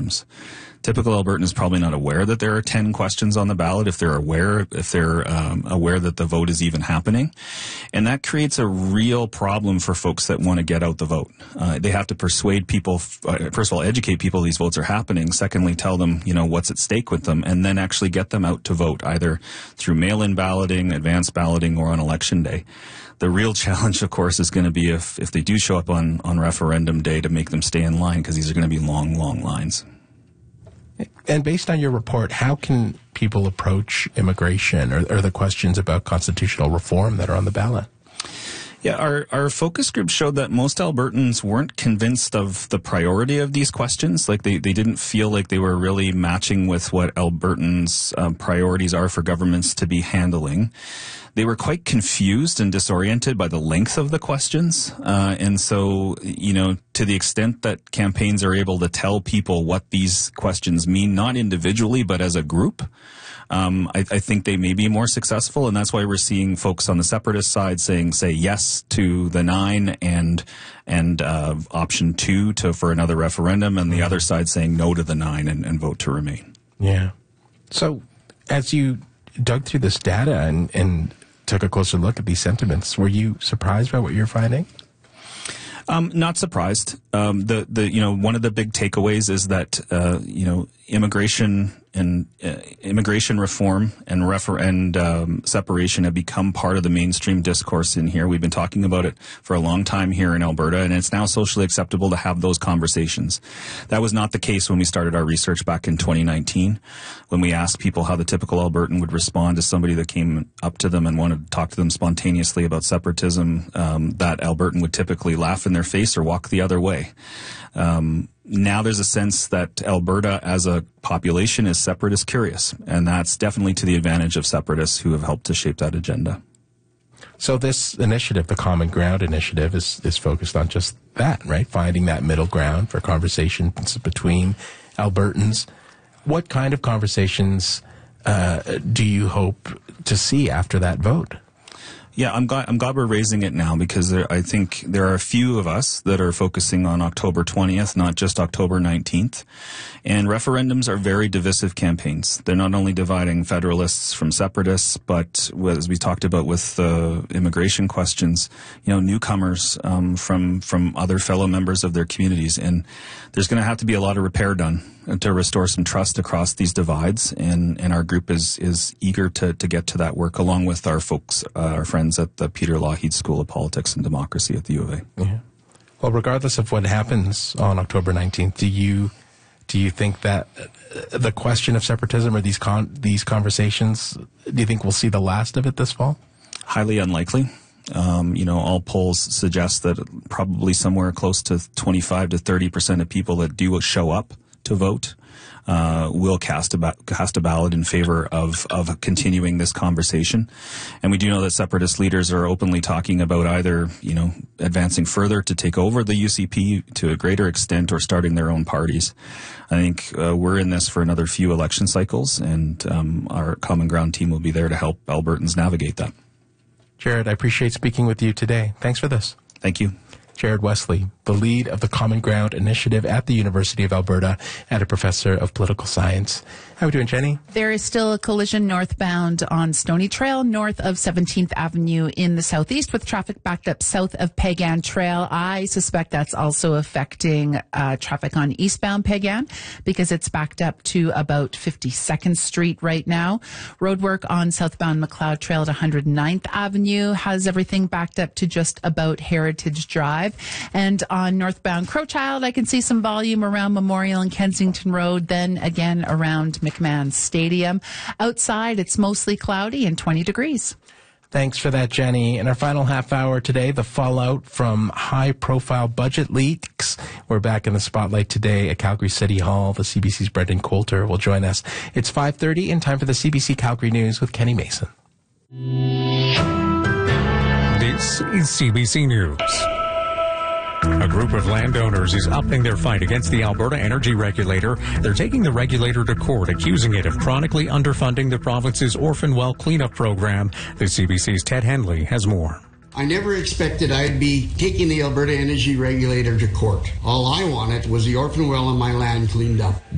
referendums. Typical Albertan is probably not aware that there are 10 questions on the ballot, if they're aware that the vote is even happening. And that creates a real problem for folks that want to get out the vote. They have to persuade people, first of all, educate people these votes are happening. Secondly, tell them, what's at stake with them, and then actually get them out to vote, either through mail-in balloting, advanced balloting, or on election day. The real challenge, of course, is going to be if they do show up on referendum day, to make them stay in line, because these are going to be long, long lines. And based on your report, how can people approach immigration or the questions about constitutional reform that are on the ballot? Yeah, our focus group showed that most Albertans weren't convinced of the priority of these questions. Like they didn't feel like they were really matching with what Albertans' priorities are for governments to be handling. They were quite confused and disoriented by the length of the questions. And so, to the extent that campaigns are able to tell people what these questions mean, not individually, but as a group, I think they may be more successful. And that's why we're seeing folks on the separatist side say yes to the 9 and option 2 for another referendum, and the other side saying no to the 9 and vote to remain. Yeah. So as you dug through this data and took a closer look at these sentiments, were you surprised by what you're finding? Not surprised. One of the big takeaways is that immigration reform and separation have become part of the mainstream discourse in here. We've been talking about it for a long time here in Alberta, and it's now socially acceptable to have those conversations. That was not the case when we started our research back in 2019, when we asked people how the typical Albertan would respond to somebody that came up to them and wanted to talk to them spontaneously about separatism. That Albertan would typically laugh in their face or walk the other way. Now there's a sense that Alberta as a population is separatist curious, and that's definitely to the advantage of separatists who have helped to shape that agenda. So this initiative, the Common Ground Initiative, is focused on just that, right? Finding that middle ground for conversations between Albertans. What kind of conversations do you hope to see after that vote? Yeah, I'm glad we're raising it now, because I think there are a few of us that are focusing on October 20th, not just October 19th. And referendums are very divisive campaigns. They're not only dividing Federalists from Separatists, but as we talked about with the immigration questions, newcomers from other fellow members of their communities. And there's going to have to be a lot of repair done to restore some trust across these divides. And our group is eager to get to that work, along with our folks, our friends at the Peter Lougheed School of Politics and Democracy at the U of A. Yeah. Well, regardless of what happens on October 19th, do you think that the question of separatism or these conversations, do you think we'll see the last of it this fall? Highly unlikely. All polls suggest that probably somewhere close to 25 to 30% of people that do show up to vote will cast a ballot in favor of continuing this conversation. And we do know that separatist leaders are openly talking about either, advancing further to take over the UCP to a greater extent, or starting their own parties. I think we're in this for another few election cycles, and our Common Ground team will be there to help Albertans navigate that. Jared, I appreciate speaking with you today. Thanks for this. Thank you. Jared Wesley, the lead of the Common Ground Initiative at the University of Alberta and a professor of political science. How are we doing, Jenny? There is still a collision northbound on Stony Trail, north of 17th Avenue in the southeast, with traffic backed up south of Pagan Trail. I suspect that's also affecting traffic on eastbound Pagan, because it's backed up to about 52nd Street right now. Roadwork on southbound McLeod Trail at 109th Avenue has everything backed up to just about Heritage Drive. And on northbound Crowchild, I can see some volume around Memorial and Kensington Road, then again around McMahon Stadium. Outside, it's mostly cloudy and 20 degrees. Thanks for that, Jenny. In our final half hour today, the fallout from high-profile budget leaks. We're back in the spotlight today at Calgary City Hall. The CBC's Brendan Coulter will join us. It's 5:30 and time for the CBC Calgary News with Kenny Mason. This is CBC News. A group of landowners is upping their fight against the Alberta Energy Regulator. They're taking the regulator to court, accusing it of chronically underfunding the province's orphan well cleanup program. The CBC's Ted Henley has more. I never expected I'd be taking the Alberta Energy Regulator to court. All I wanted was the orphan well on my land cleaned up.